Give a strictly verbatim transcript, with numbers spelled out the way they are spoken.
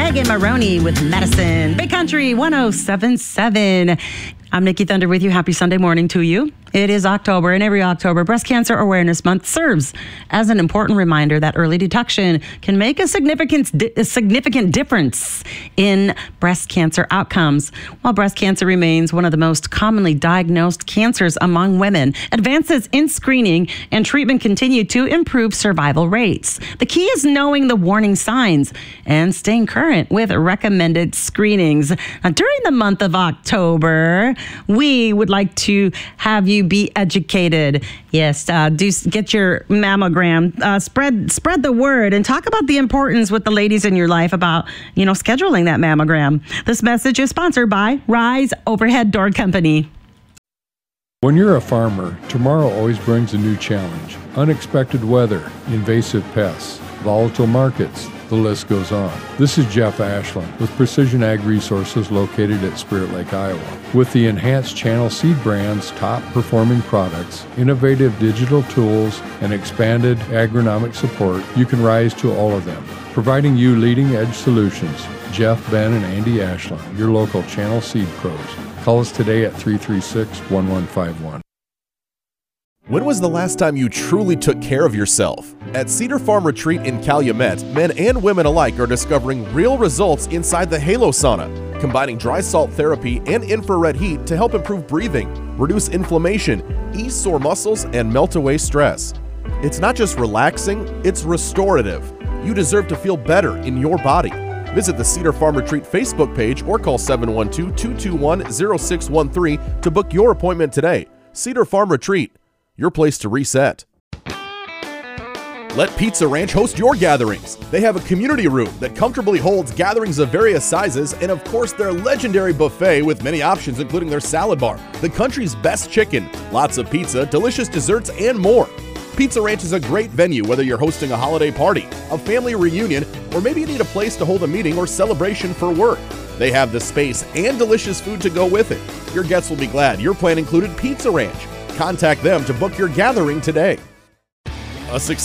Megan Maroney with Medicine. Big Country one oh seven point seven. I'm Nikki Thunder with you. Happy Sunday morning to you. It is October, and every October, Breast Cancer Awareness Month serves as an important reminder that early detection can make a significant, a significant difference in breast cancer outcomes. While breast cancer remains one of the most commonly diagnosed cancers among women, advances in screening and treatment continue to improve survival rates. The key is knowing the warning signs and staying current with recommended screenings. Now, during the month of October, we would like to have you be educated. Yes, uh, do get your mammogram. Uh, spread spread the word and talk about the importance with the ladies in your life about, you know, scheduling that mammogram. This message is sponsored by Rise Overhead Door Company. When you're a farmer, tomorrow always brings a new challenge. Unexpected weather, invasive pests, volatile markets, the list goes on. This is Jeff Ashland with Precision Ag Resources located at Spirit Lake, Iowa. With the enhanced Channel Seed brand's top performing products, innovative digital tools, and expanded agronomic support, you can rise to all of them. Providing you leading edge solutions, Jeff, Ben, and Andy Ashland, your local Channel Seed pros. Call us today at three three six, one one five one. When was the last time you truly took care of yourself? At Cedar Farm Retreat in Calumet, men and women alike are discovering real results inside the Halo Sauna, combining dry salt therapy and infrared heat to help improve breathing, reduce inflammation, ease sore muscles, and melt away stress. It's not just relaxing, it's restorative. You deserve to feel better in your body. Visit the Cedar Farm Retreat Facebook page or call seven one two, two two one, zero six one three to book your appointment today. Cedar Farm Retreat, your place to reset. Let Pizza Ranch host your gatherings. They have a community room that comfortably holds gatherings of various sizes, and of course their legendary buffet with many options including their salad bar, the country's best chicken, lots of pizza, delicious desserts, and more. Pizza Ranch is a great venue whether you're hosting a holiday party, a family reunion, or maybe you need a place to hold a meeting or celebration for work. They have the space and delicious food to go with it. Your guests will be glad your plan included Pizza Ranch. Contact them to book your gathering today. A success